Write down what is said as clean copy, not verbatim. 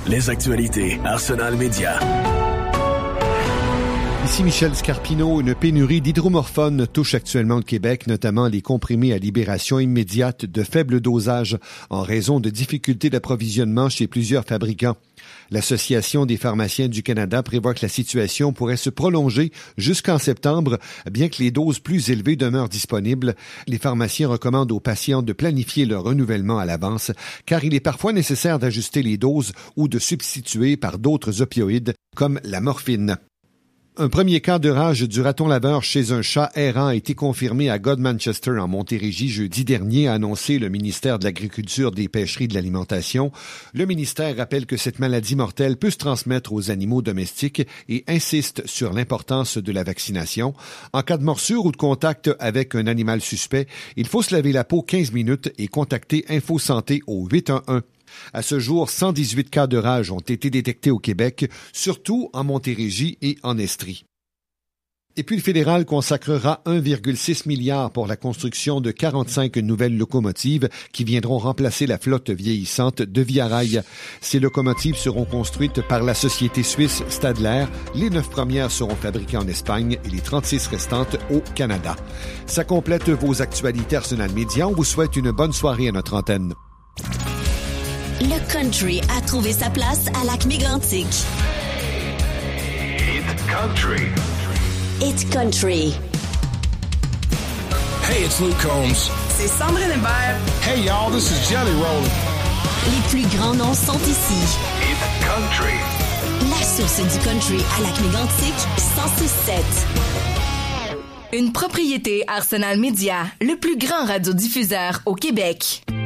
Les actualités Arsenal Média. Ici Michel Scarpino. Une pénurie d'hydromorphone touche actuellement le Québec, notamment les comprimés à libération immédiate de faible dosage en raison de difficultés d'approvisionnement chez plusieurs fabricants. L'Association des pharmaciens du Canada prévoit que la situation pourrait se prolonger jusqu'en septembre, bien que les doses plus élevées demeurent disponibles. Les pharmaciens recommandent aux patients de planifier leur renouvellement à l'avance, car il est parfois nécessaire d'ajuster les doses ou de substituer par d'autres opioïdes, comme la morphine. Un premier cas de rage du raton laveur chez un chat errant a été confirmé à Godmanchester en Montérégie jeudi dernier, a annoncé le ministère de l'Agriculture, des Pêcheries et de l'Alimentation. Le ministère rappelle que cette maladie mortelle peut se transmettre aux animaux domestiques et insiste sur l'importance de la vaccination. En cas de morsure ou de contact avec un animal suspect, il faut se laver la peau 15 minutes et contacter Info Santé au 811. À ce jour, 118 cas de rage ont été détectés au Québec, surtout en Montérégie et en Estrie. Et puis le fédéral consacrera 1,6 milliard pour la construction de 45 nouvelles locomotives qui viendront remplacer la flotte vieillissante de Via Rail. Ces locomotives seront construites par la société suisse Stadler. Les 9 premières seront fabriquées en Espagne et les 36 restantes au Canada. Ça complète vos actualités Arsenal Média. On vous souhaite une bonne soirée à notre antenne. Le country a trouvé sa place à Lac-Mégantic. It's country. It's country. Hey, it's Luke Combs. C'est Sandrine Hébert. Hey, y'all, this is Jelly Roll. Les plus grands noms sont ici. It's country. La source du country à Lac-Mégantic, 106.7. Une propriété Arsenal Média, le plus grand radiodiffuseur au Québec.